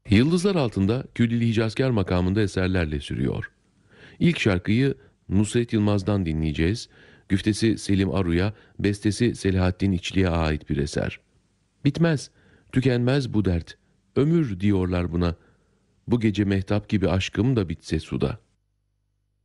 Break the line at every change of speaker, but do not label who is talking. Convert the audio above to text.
Yıldızlar Altında Küllili Hicazkar makamında eserlerle sürüyor. İlk şarkıyı Nusret Yılmaz'dan dinleyeceğiz. Güftesi Selim Aru'ya, bestesi Selahattin İçli'ye ait bir eser. Bitmez, tükenmez bu dert. Ömür diyorlar buna. Bu gece mehtap gibi aşkım da bitse suda.